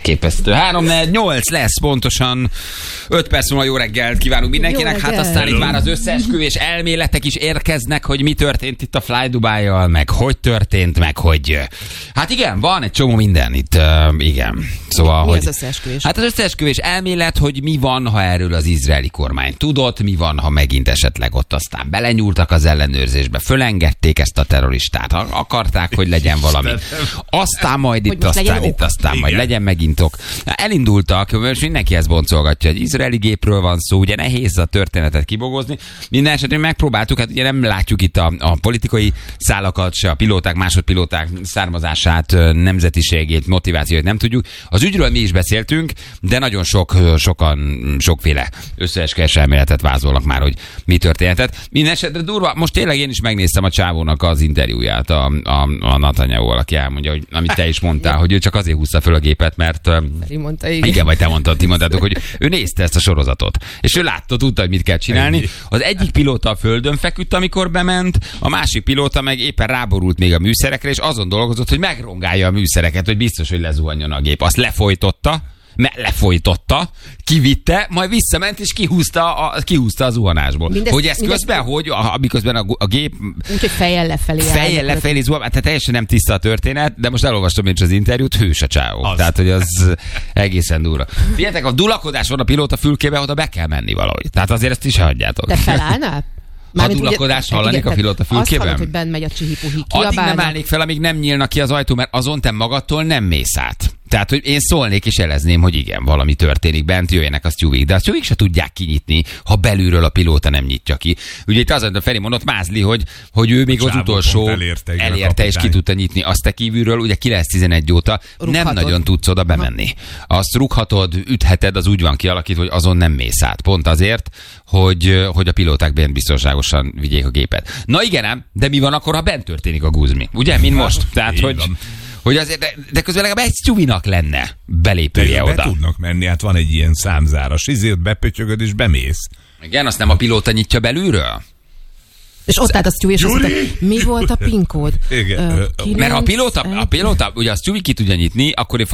Elképesztő. 3-4-8 lesz pontosan. 5 perc múlva jó reggelt kívánunk mindenkinek. Hát aztán itt már az összeesküvés elméletek is érkeznek, hogy mi történt itt a Fly Dubai-jal, meg hogy történt, meg hogy... Hát igen, van egy csomó minden itt. Igen. Szóval, mi hogy... az összeesküvés? Hát az összeesküvés elmélet, hogy mi van, ha erről az izraeli kormány tudott, mi van, ha megint esetleg ott aztán belenyúltak az ellenőrzésbe, fölengedték ezt a terroristát, akarták, hogy legyen valami. Aztán majd itt, aztán majd legyen megint ok. Elindultak, most mindenki ezt boncolgatja, hogy izraeli gépről van szó, ugye nehéz a történetet kibogozni. Minden esetben megpróbáltuk, hát ugye nem látjuk itt a politikai szálakat, se a pilóták, másodpilóták származását, nemzetiségét, motivációt nem tudjuk. Az ügyről mi is beszéltünk, de nagyon sokféle összeesküvés elméletet vázolnak már, hogy mi történhetett. Minden esetre durva, most tényleg én is megnéztem a csávónak az interjúját, a Netanyahu, aki elmondja, hogy amit te is mondtál, hogy ő csak azért húzta föl a gépet, mert mondta, igen, vagy te mondtad, ti mondtátok, hogy ő nézte ezt a sorozatot, és ő látta, tudta, hogy mit kell csinálni. Az egyik pilóta a földön feküdt, amikor bement, a másik pilóta meg éppen ráborult még a műszerekre, és azon dolgozott, hogy megrongálja a műszereket, hogy biztos, hogy lezuhanjon a gép. Azt lefolytotta, kivitte, majd visszament, és kihúzta a zuhanásból. Hogy ez közben, miközben a gép... Úgyhogy fejjel lefelé zuhan, tehát teljesen nem tiszta a történet, de most elolvastam én is az interjút, hős a csávó. Tehát, hogy az egészen durva. Figyeljetek, a dulakodás van a pilóta fülkébe, oda be kell menni valahogy. Tehát azért ezt is hagyjátok. Te felállnál? Ha dulakodás hallanék a pilóta fülkében? Azt hallod, hogy benn megy a csihipuhi. Addig nem állnék fel, amíg nem nyílnak ki az ajtó, mert azon te magadtól nem mész át. Tehát, hogy én szólnék és jelezném, hogy igen, valami történik bent, jöjjenek a sztjúvik, de a sztjúvik se tudják kinyitni, ha belülről a pilóta nem nyitja ki. Ugye itt az, a Feri mondott, Mázli, hogy ő még az utolsó elérte és ki tudta nyitni. Azt te kívülről, ugye 9-11 óta nem nagyon tudsz oda bemenni. Azt rúghatod, ütheted, az úgy van kialakítva, hogy azon nem mész át. Pont azért, hogy a pilóták bent biztonságosan vigyék a gépet. Na igen ám, de mi van akkor, ha bent történik a guzmi? Ugye, mint most? Tehát, hogy azért, de közben legalább egy sztjuvinak lenne belépője oda. Be tudnak menni, hát van egy ilyen számzáras, izért bepötyögöd és bemész. Igen, azt nem a pilóta nyitja belülről? És ott állt a sztjuvi, és azt mondta, mi volt a PIN kód? Igen. Mert ha a pilóta, ugye a sztjuvi ki tudja nyitni, akkor